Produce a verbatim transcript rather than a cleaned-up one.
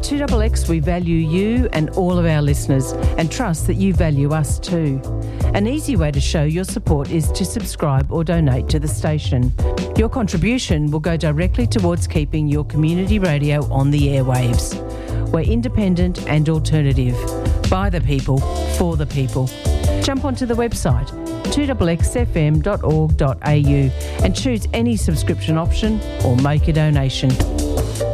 two X X, we value you and all of our listeners and trust that you value us too. An easy way to show your support is to subscribe or donate to the station. Your contribution will go directly towards keeping your community radio on the airwaves. We're independent and alternative. By the people, for the people. Jump onto the website two x x f m dot org dot a u and choose any subscription option or make a donation.